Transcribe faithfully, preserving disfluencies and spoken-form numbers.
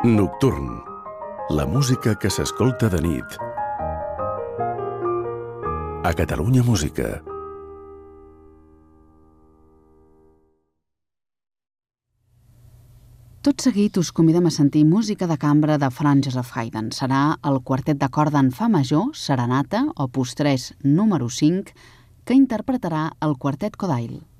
Nocturn. La música que s'escolta de nit. A Catalunya Música. Tot seguit us convidem a sentir música de cambra de Franz Joseph Haydn. Serà el quartet de corda en fa major, Serenata, opus tres, número cinc, que interpretarà el quartet Kodail.